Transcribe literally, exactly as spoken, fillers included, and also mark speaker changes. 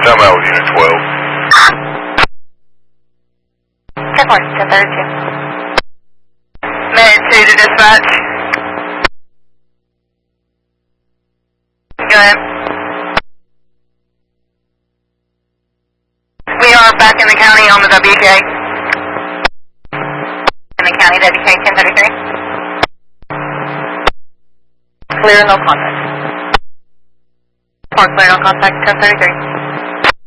Speaker 1: I'm out with Unit twelve.
Speaker 2: ten four, ten thirty-two. Minute two to dispatch. Go ahead. We are back in the county on the W K. In the county W K ten thirty-three. Clear, no contact. Or clear, no contact, ten thirty-three.